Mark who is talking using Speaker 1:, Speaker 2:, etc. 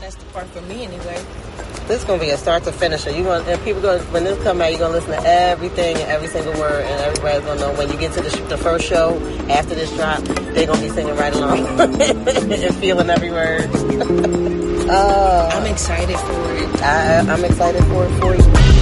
Speaker 1: That's the part for me anyway.
Speaker 2: This is gonna be a start to finisher. People when this come out, you're gonna listen to everything and every single word, and everybody's gonna know when you get to the first show after this drop, they're gonna be singing right along and feeling every word.
Speaker 1: I'm excited for it.
Speaker 2: I'm excited for it for you.